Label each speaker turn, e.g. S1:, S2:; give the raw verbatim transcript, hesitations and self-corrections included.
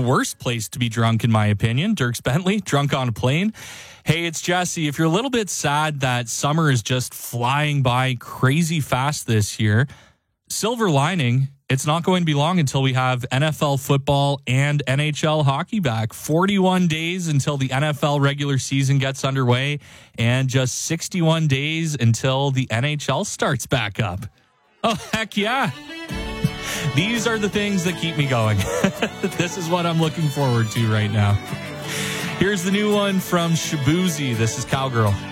S1: worst place to be drunk, in my opinion. Dierks Bentley, drunk on a plane. Hey, it's Jesse. If you're a little bit sad that summer is just flying by crazy fast this year, silver lining, it's not going to be long until we have N F L football and N H L hockey back. forty-one days until the N F L regular season gets underway and just sixty-one days until the N H L starts back up. Oh, heck yeah. These are the things that keep me going. This is what I'm looking forward to right now. Here's the new one from Shabuzi. This is Cowgirl.